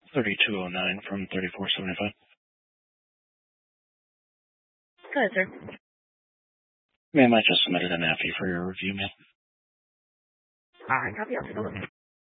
3209 from 3475. Go ahead, sir. Ma'am, I just submitted an AFI for your review, ma'am. All right, copy. I'll take a look.